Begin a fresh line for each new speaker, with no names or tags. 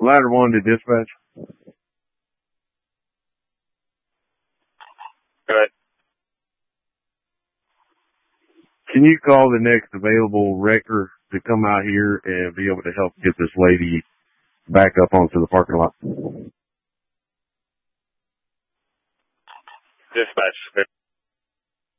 Ladder 1 to dispatch.
Go ahead.
Can you call the next available wrecker to come out here and be able to help get this lady back up onto the parking lot?
Dispatch.